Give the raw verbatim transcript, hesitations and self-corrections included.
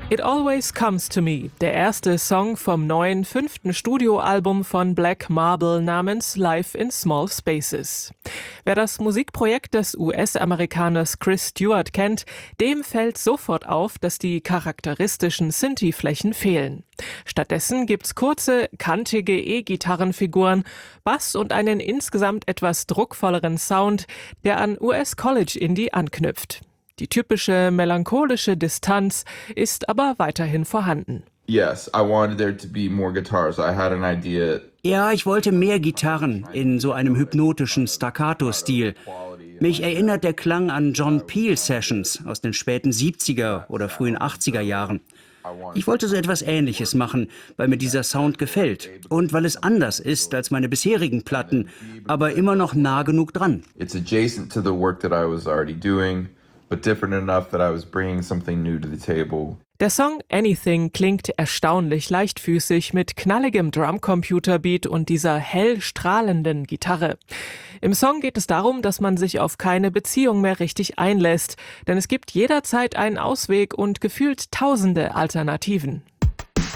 It Always Comes to Me, der erste Song vom neuen fünften Studioalbum von Black Marble namens Live in Small Spaces. Wer das Musikprojekt des U S-Amerikaners Chris Stewart kennt, dem fällt sofort auf, dass die charakteristischen Synthi-Flächen fehlen. Stattdessen gibt's kurze, kantige E-Gitarrenfiguren, Bass und einen insgesamt etwas druckvolleren Sound, der an U S-College-Indie anknüpft. Die typische melancholische Distanz ist aber weiterhin vorhanden. Yes, I wanted there to be more guitars. I had an idea. Ja, ich wollte mehr Gitarren in so einem hypnotischen Staccato-Stil. Mich erinnert der Klang an John Peel Sessions aus den späten siebziger oder frühen achtziger Jahren. Ich wollte so etwas Ähnliches machen, weil mir dieser Sound gefällt und weil es anders ist als meine bisherigen Platten, aber immer noch nah genug dran. It's adjacent to the work that I was already doing, but different enough that I was bringing something new to the table. Der Song Anything klingt erstaunlich leichtfüßig mit knalligem Drumcomputerbeat und dieser hell strahlenden Gitarre. Im Song geht es darum, dass man sich auf keine Beziehung mehr richtig einlässt, denn es gibt jederzeit einen Ausweg und gefühlt tausende Alternativen.